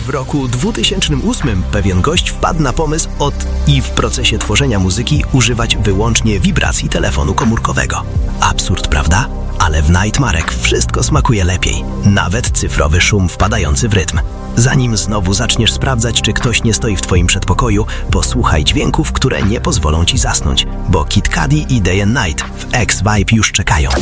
W roku 2008 pewien gość wpadł na pomysł i w procesie tworzenia muzyki używać wyłącznie wibracji telefonu komórkowego. Absurd, prawda? Ale w Nightmarek wszystko smakuje lepiej. Nawet cyfrowy szum wpadający w rytm. Zanim znowu zaczniesz sprawdzać, czy ktoś nie stoi w twoim przedpokoju, posłuchaj dźwięków, które nie pozwolą ci zasnąć, bo Kid Cudi i Day and Night w X-Vibe już czekają.